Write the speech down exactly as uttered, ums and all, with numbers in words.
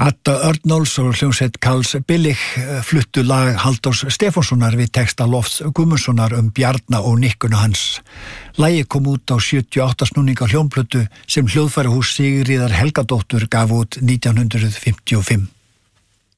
Hadda Örnóls og hljómsveit Karls Billig fluttu lag Halldórs Stefánssonar við texta Lofts Guðmundssonar um Bjarna og nikkuna hans. Lagið kom út á sjötíu og átta snúninga hljómplötu sem hljóðfærahús Sigríðar Helgadóttur gaf út nítján hundruð fimmtíu og fimm.